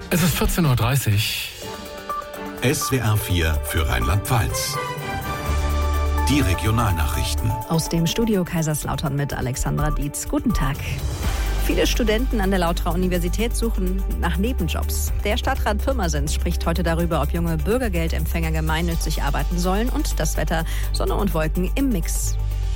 Es ist 14.30 Uhr. SWR 4 für Rheinland-Pfalz. Die Regionalnachrichten. Aus dem Studio Kaiserslautern mit Alexandra Dietz. Guten Tag. Viele Studenten an der Lauterer Universität suchen nach Nebenjobs. Der Stadtrat Pirmasens spricht heute darüber, ob junge Bürgergeldempfänger gemeinnützig arbeiten sollen und das Wetter, Sonne und Wolken im Mix.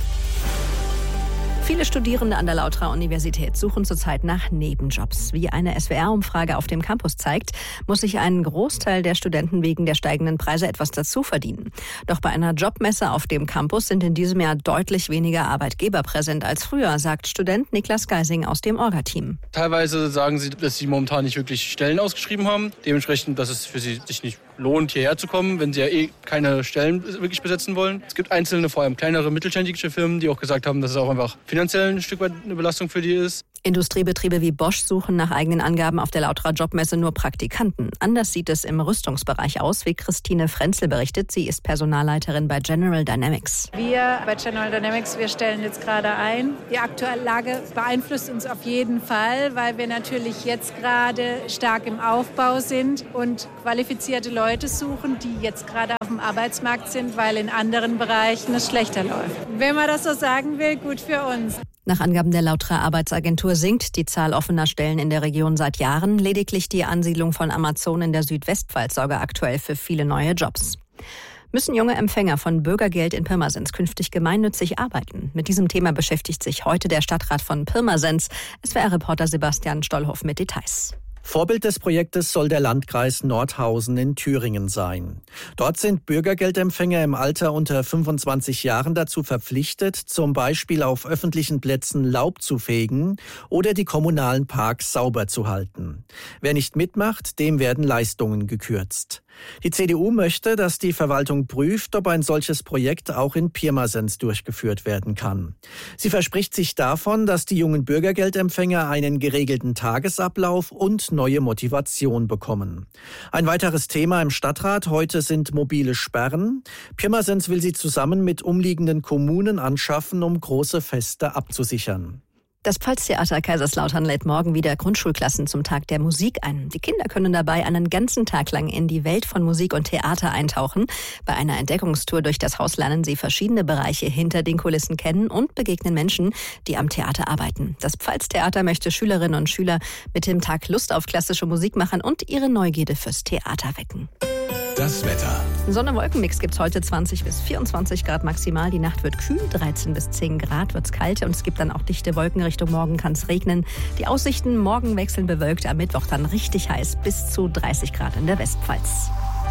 Viele Studierende an der Lauterer Universität suchen zurzeit nach Nebenjobs. Wie eine SWR-Umfrage auf dem Campus zeigt, muss sich ein Großteil der Studenten wegen der steigenden Preise etwas dazu verdienen. Doch bei einer Jobmesse auf dem Campus sind in diesem Jahr deutlich weniger Arbeitgeber präsent als früher, sagt Student Niklas Geising aus dem Orga-Team. Teilweise sagen sie, dass sie momentan nicht wirklich Stellen ausgeschrieben haben. Dementsprechend, dass es für sie sich nicht lohnt, hierher zu kommen, wenn sie ja keine Stellen wirklich besetzen wollen. Es gibt einzelne, vor allem kleinere, mittelständische Firmen, die auch gesagt haben, dass es auch einfach finanziell ein Stück weit eine Belastung für die ist. Industriebetriebe wie Bosch suchen nach eigenen Angaben auf der Lauterer Jobmesse nur Praktikanten. Anders sieht es im Rüstungsbereich aus, wie Christine Frenzel berichtet. Sie ist Personalleiterin bei General Dynamics. Wir bei General Dynamics, wir stellen jetzt gerade ein. Die aktuelle Lage beeinflusst uns auf jeden Fall, weil wir natürlich jetzt gerade stark im Aufbau sind und qualifizierte Leute suchen, die jetzt gerade auf dem Arbeitsmarkt sind, weil in anderen Bereichen es schlechter läuft. Wenn man das so sagen will, gut für uns. Nach Angaben der Lauterer Arbeitsagentur sinkt die Zahl offener Stellen in der Region seit Jahren. Lediglich die Ansiedlung von Amazon in der Südwestpfalz sorge aktuell für viele neue Jobs. Müssen junge Empfänger von Bürgergeld in Pirmasens künftig gemeinnützig arbeiten? Mit diesem Thema beschäftigt sich heute der Stadtrat von Pirmasens. SWR-Reporter Sebastian Stollhoff mit Details. Vorbild des Projektes soll der Landkreis Nordhausen in Thüringen sein. Dort sind Bürgergeldempfänger im Alter unter 25 Jahren dazu verpflichtet, zum Beispiel auf öffentlichen Plätzen Laub zu fegen oder die kommunalen Parks sauber zu halten. Wer nicht mitmacht, dem werden Leistungen gekürzt. Die CDU möchte, dass die Verwaltung prüft, ob ein solches Projekt auch in Pirmasens durchgeführt werden kann. Sie verspricht sich davon, dass die jungen Bürgergeldempfänger einen geregelten Tagesablauf und neue Motivation bekommen. Ein weiteres Thema im Stadtrat heute sind mobile Sperren. Pirmasens will sie zusammen mit umliegenden Kommunen anschaffen, um große Feste abzusichern. Das Pfalztheater Kaiserslautern lädt morgen wieder Grundschulklassen zum Tag der Musik ein. Die Kinder können dabei einen ganzen Tag lang in die Welt von Musik und Theater eintauchen. Bei einer Entdeckungstour durch das Haus lernen sie verschiedene Bereiche hinter den Kulissen kennen und begegnen Menschen, die am Theater arbeiten. Das Pfalztheater möchte Schülerinnen und Schüler mit dem Tag Lust auf klassische Musik machen und ihre Neugierde fürs Theater wecken. Das Wetter. Sonne-Wolken-Mix gibt's heute 20 bis 24 Grad maximal. Die Nacht wird kühl, 13 bis 10 Grad wird's kalt und es gibt dann auch dichte Wolken. Richtung Morgen kann's regnen. Die Aussichten morgen wechseln bewölkt, am Mittwoch dann richtig heiß, bis zu 30 Grad in der Westpfalz.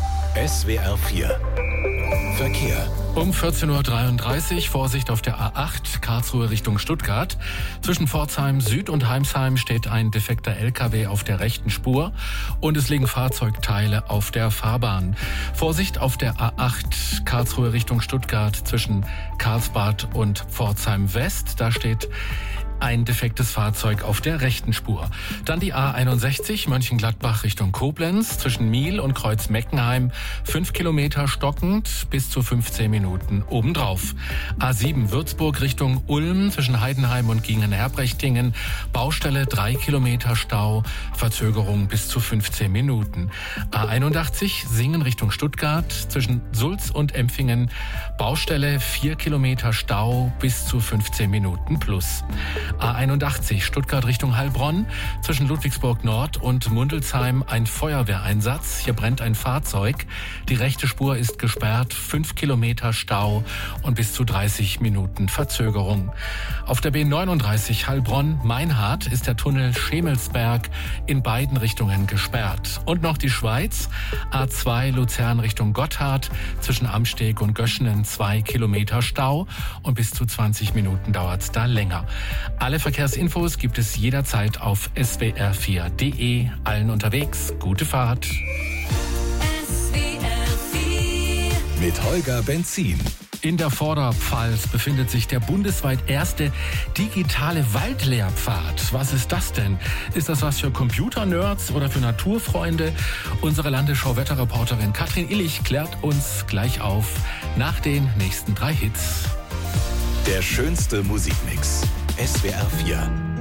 SWR 4 Verkehr. Um 14.33 Uhr Vorsicht auf der A8 Karlsruhe Richtung Stuttgart. Zwischen Pforzheim Süd und Heimsheim steht ein defekter LKW auf der rechten Spur und es liegen Fahrzeugteile auf der Fahrbahn. Vorsicht auf der A8 Karlsruhe Richtung Stuttgart zwischen Karlsbad und Pforzheim West. Da steht ein defektes Fahrzeug auf der rechten Spur. Dann die A61 Mönchengladbach Richtung Koblenz zwischen Miel und Kreuz-Meckenheim 5 Kilometer stockend bis zu 15 Minuten obendrauf. A7 Würzburg Richtung Ulm zwischen Heidenheim und Gingen-Erbrechtingen Baustelle 3 Kilometer Stau, Verzögerung bis zu 15 Minuten. A81 Singen Richtung Stuttgart zwischen Sulz und Empfingen Baustelle 4 Kilometer Stau bis zu 15 Minuten plus. A81 Stuttgart Richtung Heilbronn zwischen Ludwigsburg Nord und Mundelsheim ein Feuerwehreinsatz. Hier brennt ein Fahrzeug. Die rechte Spur ist gesperrt, 5 Kilometer Stau und bis zu 30 Minuten Verzögerung. Auf der B39 Heilbronn-Meinhardt ist der Tunnel Schemelsberg in beiden Richtungen gesperrt. Und noch die Schweiz, A2 Luzern Richtung Gotthard zwischen Amsteg und Göschenen 2 Kilometer Stau und bis zu 20 Minuten dauert es da länger. Alle Verkehrsinfos gibt es jederzeit auf swr4.de. Allen unterwegs, gute Fahrt. Mit Holger Benzin. In der Vorderpfalz befindet sich der bundesweit erste digitale Waldlehrpfad. Was ist das denn? Ist das was für Computernerds oder für Naturfreunde? Unsere Landesschau-Wetterreporterin Katrin Illich klärt uns gleich auf nach den nächsten 3 Hits. Der schönste Musikmix. SWR 4